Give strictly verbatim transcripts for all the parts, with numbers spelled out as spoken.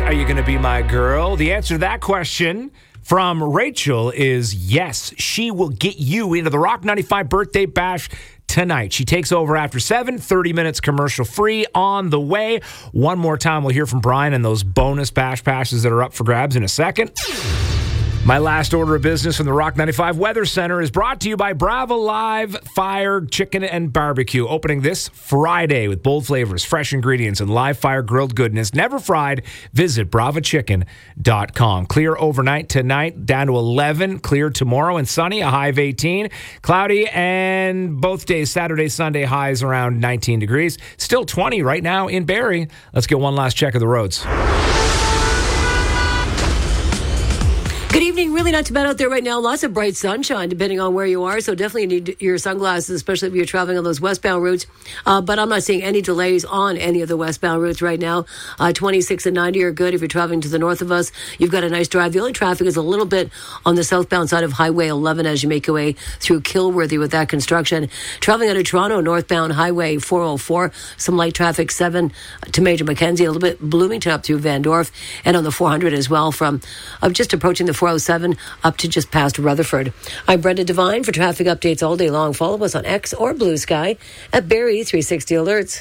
Are you going to be my girl? The answer to that question from Rachel is yes. She will get you into the Rock ninety-five birthday bash tonight. She takes over after seven, thirty minutes commercial free on the way. One more time, we'll hear from Brian and those bonus bash passes that are up for grabs in a second. My last order of business from the Rock ninety-five Weather Center is brought to you by Brava Live Fire Chicken and Barbecue, opening this Friday with bold flavors, fresh ingredients, and live fire grilled goodness, never fried. Visit brava chicken dot com. Clear overnight tonight, down to eleven. Clear tomorrow and sunny, a high of eighteen. Cloudy, and both days, Saturday, Sunday, highs around nineteen degrees. Still twenty right now in Barrie. Let's get one last check of the roads. Good evening. Really not too bad out there right now. Lots of bright sunshine, depending on where you are. So definitely need your sunglasses, especially if you're traveling on those westbound routes. Uh, but I'm not seeing any delays on any of the westbound routes right now. Uh, twenty-six and ninety are good if you're traveling to the north of us. You've got a nice drive. The only traffic is a little bit on the southbound side of Highway eleven as you make your way through Kilworthy with that construction. Traveling out of Toronto, northbound Highway four oh four, some light traffic, seven to Major Mackenzie, a little bit Bloomington up through Van Dorf, and on the four hundred as well from uh, just approaching the four oh seven up to just past Rutherford. I'm Brenda Devine for traffic updates all day long. Follow us on X or Blue Sky at Barrie three sixty Alerts.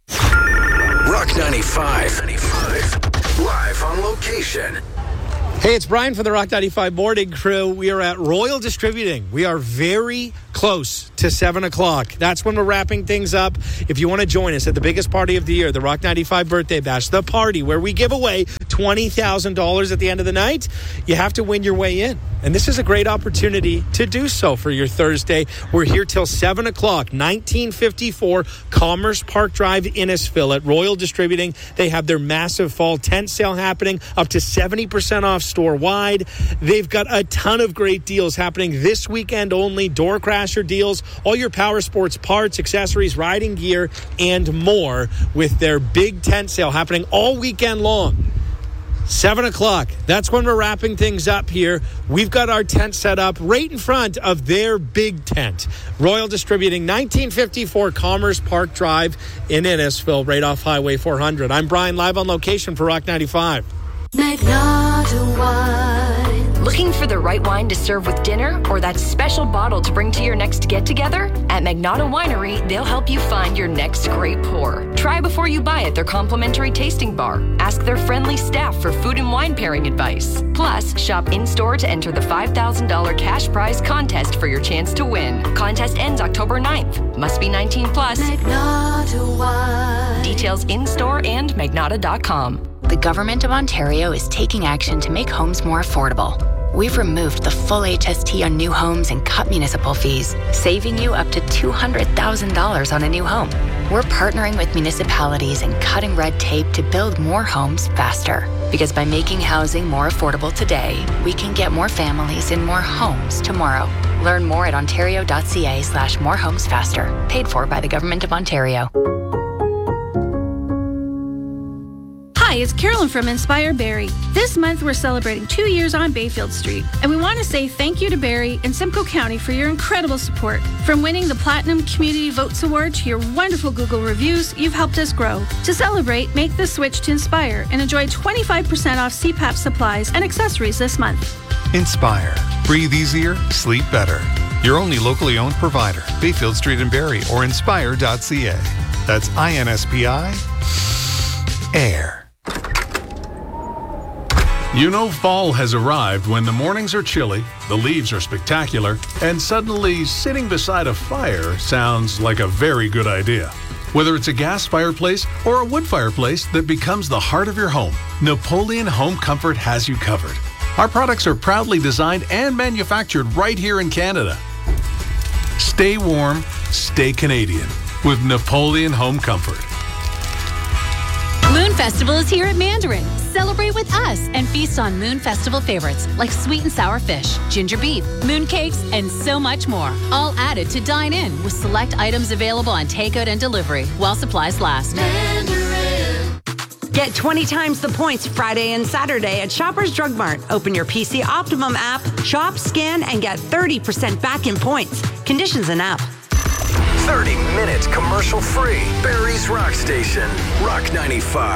Rock ninety-five. Live on location. Hey, it's Brian from the Rock ninety-five morning crew. We are at Royal Distributing. We are very close to seven o'clock. That's when we're wrapping things up. If you want to join us at the biggest party of the year, the Rock ninety-five Birthday Bash, the party where we give away twenty thousand dollars at the end of the night, you have to win your way in. And this is a great opportunity to do so for your Thursday. We're here till seven o'clock, nineteen fifty-four Commerce Park Drive, Innisfil at Royal Distributing. They have their massive fall tent sale happening, up to seventy percent off store-wide. They've got a ton of great deals happening this weekend only, door crasher deals, all your power sports parts, accessories, riding gear, and more with their big tent sale happening all weekend long. seven o'clock. That's when we're wrapping things up here. We've got our tent set up right in front of their big tent. Royal Distributing, nineteen fifty-four Commerce Park Drive in Innisfil, right off Highway four hundred. I'm Brian, live on location for Rock ninety-five. Magnata Wine. Looking for the right wine to serve with dinner or that special bottle to bring to your next get-together? At Magnata Winery, they'll help you find your next great pour. Try before you buy at their complimentary tasting bar. Ask their friendly staff for food and wine pairing advice. Plus, shop in-store to enter the five thousand dollars cash prize contest for your chance to win. Contest ends October ninth. Must be nineteen plus. Magnata Wine. Details in-store and magnata dot com. The Government of Ontario is taking action to make homes more affordable. We've removed the full H S T on new homes and cut municipal fees, saving you up to two hundred thousand dollars on a new home. We're partnering with municipalities and cutting red tape to build more homes faster. Because by making housing more affordable today, we can get more families in more homes tomorrow. Learn more at ontario.ca slash more homes faster. Paid for by the Government of Ontario. Hi, it's Carolyn from Inspire Barrie. This month we're celebrating two years on Bayfield Street, and we want to say thank you to Barrie and Simcoe County for your incredible support. From winning the Platinum Community Votes Award to your wonderful Google reviews, you've helped us grow. To celebrate, make the switch to Inspire and enjoy twenty-five percent off C PAP supplies and accessories this month. Inspire. Breathe easier, sleep better. Your only locally owned provider, Bayfield Street in Barrie or inspire dot c a. That's I N S P I Air. You know fall has arrived when the mornings are chilly, the leaves are spectacular, and suddenly sitting beside a fire sounds like a very good idea. Whether it's a gas fireplace or a wood fireplace that becomes the heart of your home, Napoleon Home Comfort has you covered. Our products are proudly designed and manufactured right here in Canada. Stay warm, stay Canadian with Napoleon Home Comfort. Moon Festival is here at Mandarin. Celebrate with us and feast on Moon Festival favorites like sweet and sour fish, ginger beef, moon cakes, and so much more. All added to dine in with select items available on takeout and delivery while supplies last. Mandarin. Get twenty times the points Friday and Saturday at Shoppers Drug Mart. Open your P C Optimum app, shop, scan, and get thirty percent back in points. Conditions and app. thirty minutes commercial free. Barrie's Rock Station. Rock ninety-five.